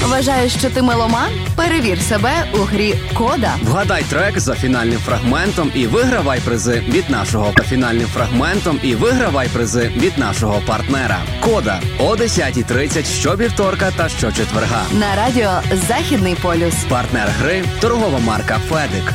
Вважаєш, що ти меломан? Перевір себе у грі «Кода». Вгадай трек за фінальним фрагментом і вигравай призи від нашого партнера. «Кода» о 10:30 щовівторка та щочетверга. На радіо «Західний полюс». Партнер гри – торгова марка «Федик».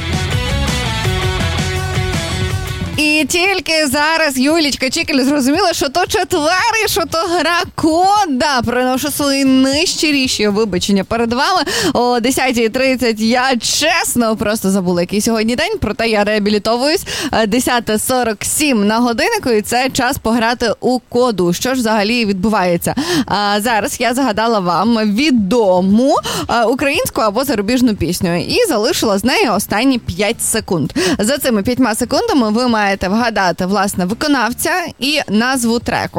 І тільки зараз Юлічка Чікель зрозуміла, що то четвер і що то гра «Кода». Приношу свої найщиріші вибачення перед вами. О 10:30 я чесно просто забула, який сьогодні день, проте я реабілітовуюсь. 10:47 на годиннику, і це час пограти у «Коду». Що ж взагалі відбувається? Зараз я загадала вам відому українську або зарубіжну пісню і залишила з неї останні 5 секунд. За цими 5 секундами ви маєте вгадати, власне, виконавця і назву треку.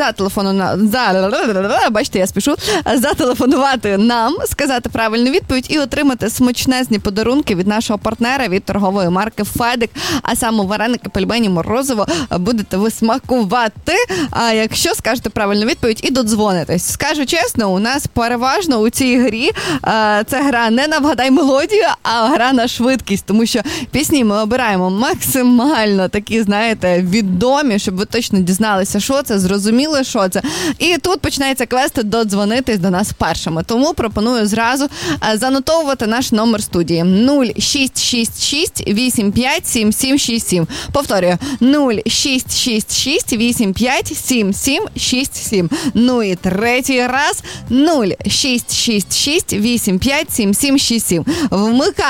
Бачите, я спішу. Зателефонувати нам, сказати правильну відповідь і отримати смачнезні подарунки від нашого партнера, від торгової марки «Федик». А саме вареники, пельмені, морозиво будете ви смакувати, якщо скажете правильну відповідь і додзвонитесь. Скажу чесно, у нас переважно у цій грі це гра не на вгадай мелодію, а гра на швидкість, тому що пісні ми обираємо максимально такі, знаєте, відомі, щоб ви точно дізналися, що це, зрозуміли, що це. І тут починається квест додзвонитись до нас першими. Тому пропоную зразу занотовувати наш номер студії 0666 85 7767. Повторюю, 0666 85 7767. Ну і третій раз 0666 85 7767. Вмикайте